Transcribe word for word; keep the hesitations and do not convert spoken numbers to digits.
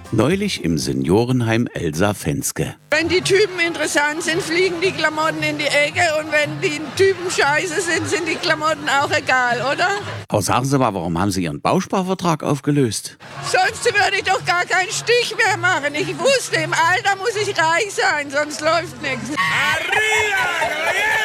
Neulich im Seniorenheim Elsa Fenske. Wenn die Typen interessant sind, fliegen die Klamotten in die Ecke und wenn die Typen scheiße sind, sind die Klamotten auch egal, oder? Aber sagen Sie mal, warum haben Sie Ihren Bausparvertrag aufgelöst? Sonst würde ich doch gar keinen Stich mehr machen. Ich wusste, im Alter muss ich reich sein, sonst läuft nichts. Arriba,